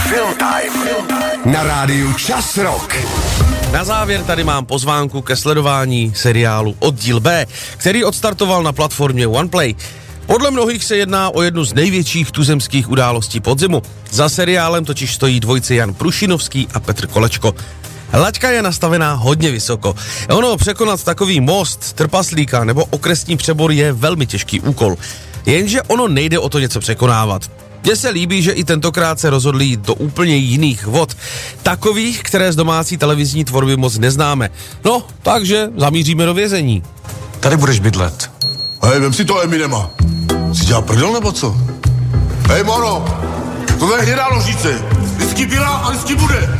Film Time na rádiu Čas Rock. Na závěr tady mám pozvánku ke sledování seriálu Oddíl B, který odstartoval na platformě OnePlay. Podle mnohých se jedná o jednu z největších tuzemských událostí podzimu. Za seriálem totiž stojí dvojice Jan Prušinovský a Petr Kolečko. Laťka je nastavená hodně vysoko. Ono překonat takový most, trpaslíka nebo okresní přebor je velmi těžký úkol. Jenže ono nejde o to něco překonávat. Mně se líbí, že i tentokrát se rozhodli jít do úplně jiných vod. Takových, které z domácí televizní tvorby moc neznáme. No, takže zamíříme do vězení. Tady budeš bydlet. Hej, vem si to Eminema. Jsi dělal prdel nebo co? Hej, Moro, to je hnědá ložice. Vždycky byla a vždycky bude.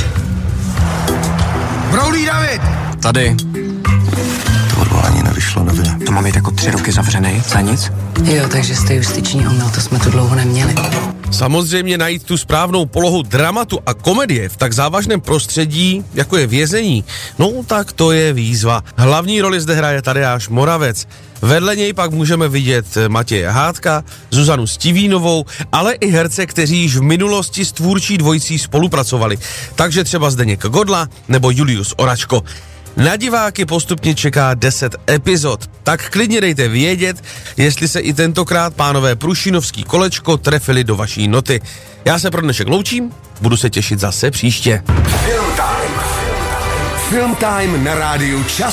Broulí David! Tady. To odvolání nevyšlo, Davide. To mám jít jako 3 roky zavřený, za nic? Jo, takže jste justiční omyl, to jsme tu dlouho neměli. Samozřejmě najít tu správnou polohu dramatu a komedie v tak závažném prostředí, jako je vězení, no tak to je výzva. Hlavní roli zde hraje Tadeáš Moravec. Vedle něj pak můžeme vidět Matěje Hádka, Zuzanu Stivínovou, ale i herce, kteří již v minulosti s tvůrčí dvojicí spolupracovali. Takže třeba Zdeněk Godla nebo Julius Oračko. Na diváky postupně čeká 10 epizod, tak klidně dejte vědět, jestli se i tentokrát pánové Prušinovský Kolečko trefili do vaší noty. Já se pro dnešek loučím, budu se těšit zase příště. Film Time na rádiu Čas